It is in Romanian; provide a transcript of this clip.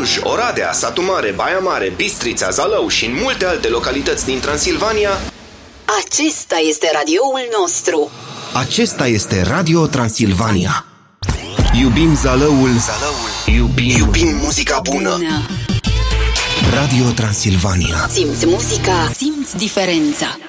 Cluj, Oradea, Satu Mare, Baia Mare, Bistrița, Zalău și în multe alte localități din Transilvania. Acesta este radioul nostru. Acesta este Radio Transilvania. Iubim Zalăul. Iubim muzica bună. Radio Transilvania. Simți muzica, simți diferența.